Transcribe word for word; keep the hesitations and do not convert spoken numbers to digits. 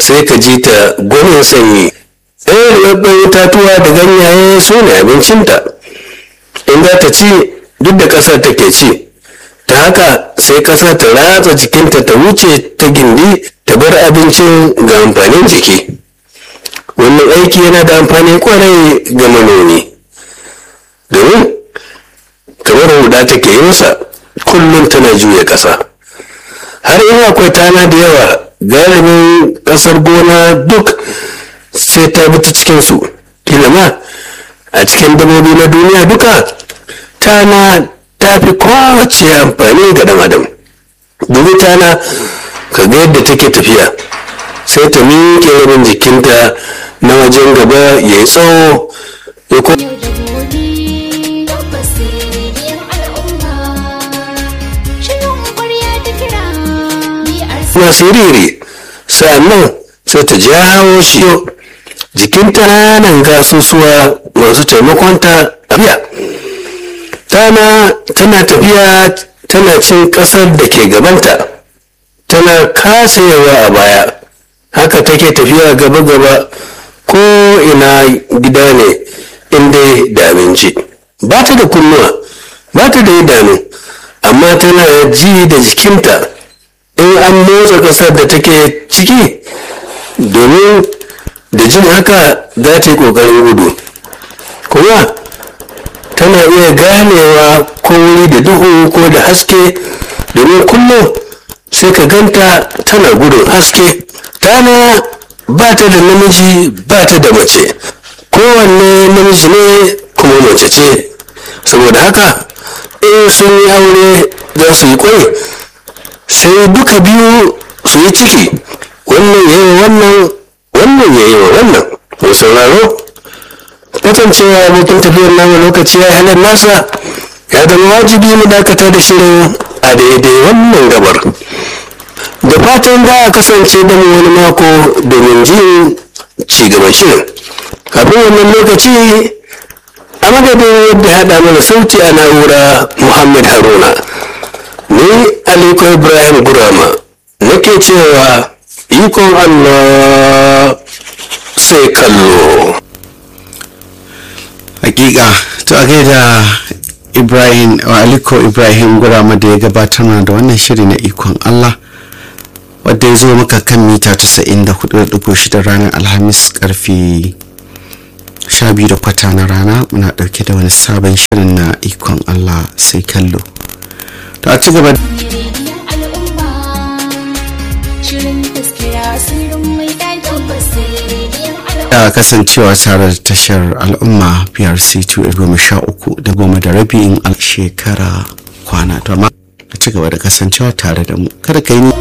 sai ka ji ta gwanin sanyi. Ɗaya rubabben itatuwa da ganyaye su ne abincinta. In za ta ci duk da ƙasar take ci, ta haka sai ƙasa ta ratsa jikinta ta wuce ta gindi ta bar abincin ga amfanin jiki. Wannan aiki yana da amfani kwarai ga manomi, domin kamar huda take yi masa, kullum tana juya ƙasa. Har in akwai tana da yawa, galibin ƙasar gona duk sai ta bi ta cikinsu. Ilima a cikin dabbobi na duniya duka, tana ta fi kowace amfani ga ɗan adam. Dubi tana ka ga yadda take tafiya, sai ta miƙe rabin jikinta na wajen gaba ya yi tsawo ya kuma siriri, sa'annan sai ta jawo shi jikinta nan gasusuwa masu taimakonta tafiya. Tana tana tafiya tana cin ƙasar da ke gabanta, tana kasayewa a baya, haka take tafiya gaba-gaba ko ina gida ne inda da abinci. Ba ta da kunnuwa, ba ta da idanu, amma tana ji da jikinta in an motsa ƙasar da take ciki, domin da jin haka za ta yi ƙoƙarin gudu. Kuma tana iya ganewa ko wuri da duhu ko da haske, domin kullum sai ka ganta tana gudun haske. Tana ba ta da namiji ba ta da mace, kowanne namiji ne kuma mace ce. Saboda haka in sun yi aure za su yi kwai, sai duka biyu su yi ciki, wannan ya yi wannan wannan ya yi wa wannan. Mai sauraro, kasancewa abokin tafiyar namu lokaci ya halar nasa, ya zama wajibi mu dakata da shirin a daidai wannan gabar. Da fatan za a kasance da mu wani mako domin jin ci gaban shirin. Kafin wannan lokaci, a madadin yadda haɗa mana sauti a na'ura Muhammad Haruna, ni Aliko Ibrahim Gurama nake cewa ikon Allah sai kallo. Hakika to a gaida Ibrahim wa Aliko Ibrahim Gurama da ya gabatar mana da wannan shiri na ikon Allah, wadda ya zo maka kan mita tasa'in da hudu da dubu shida ranar Alhamis karfe sha biyu da kwata na rana. Muna dauke da wani sabon shirin na ikon Allah sai kallo. To a ci gaba da kasancewa tare da tashar al'umma P R C two goma sha uku da goma da rabi in shekara kwana. To amma a ci gaba da kasancewa tare da mu, kada ka yi